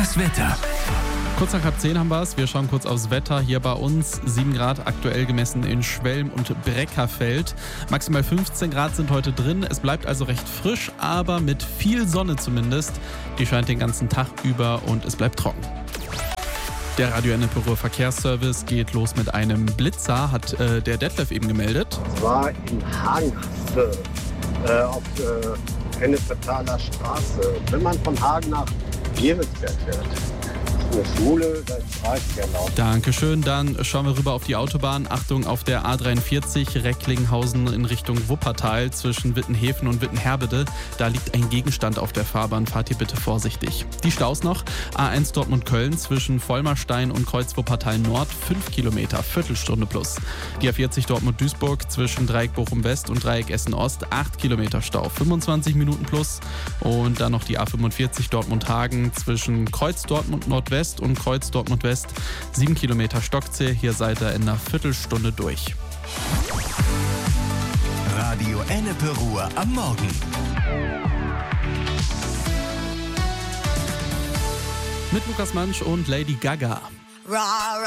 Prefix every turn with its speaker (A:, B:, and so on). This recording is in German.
A: Das Wetter.
B: Kurz nach halb 10 haben wir es. Wir schauen kurz aufs Wetter. Hier bei uns 7 Grad aktuell gemessen in Schwelm und Breckerfeld. Maximal 15 Grad sind heute drin. Es bleibt also recht frisch, aber mit viel Sonne zumindest. Die scheint den ganzen Tag über und es bleibt trocken. Der Radio Ennepe Verkehrsservice geht los mit einem Blitzer, hat der Detlef eben gemeldet.
C: Es war in Hagenhaste auf Ennepetaler Straße. Wenn man von Hagen nach Gevelsberg fährt, eine Schule, da ist sehr laut.
B: Dankeschön, dann schauen wir rüber auf die Autobahn. Achtung auf der A43 Recklinghausen in Richtung Wuppertal zwischen Wittenhäfen und Wittenherbede. Da liegt ein Gegenstand auf der Fahrbahn, fahrt ihr bitte vorsichtig. Die Staus noch, A1 Dortmund-Köln zwischen Vollmerstein und Kreuz Wuppertal Nord 5 Kilometer, Viertelstunde plus. Die A40 Dortmund-Duisburg zwischen Dreieck Bochum-West und Dreieck Essen-Ost 8 Kilometer Stau, 25 Minuten plus. Und dann noch die A45 Dortmund-Hagen zwischen Kreuz Dortmund Nordwest und Kreuz Dortmund West 7 Kilometer Stockzähl. Hier seid ihr in einer Viertelstunde durch.
A: Radio Ennepe Ruhr am Morgen.
B: Mit Lukas Mansch und Lady Gaga.